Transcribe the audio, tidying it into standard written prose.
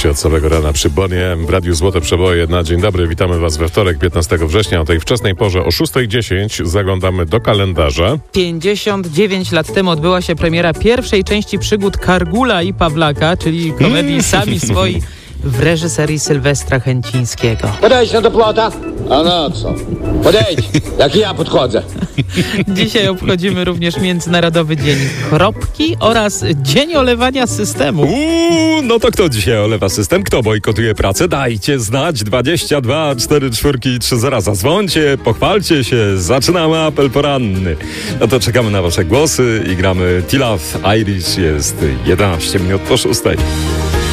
się od samego rana przy Bonie w Radiu Złote Przeboje na dzień dobry. Witamy Was we wtorek, 15 września. O tej wczesnej porze o 6:10 zaglądamy do kalendarza. 59 lat temu odbyła się premiera pierwszej części przygód Kargula i Pawlaka, czyli komedii Sami Swoi w reżyserii Sylwestra Chęcińskiego. Podejdź no do plota. A no co? Podejdź, jak ja podchodzę. Dzisiaj obchodzimy również Międzynarodowy Dzień Kropki oraz Dzień Olewania Systemu. No to kto dzisiaj olewa system? Kto bojkotuje pracę? Dajcie znać. 22 44 30. Zadzwońcie, pochwalcie się. Zaczynamy apel poranny. No to czekamy na wasze głosy i gramy T-Love Irish. Jest 11 minut po 6.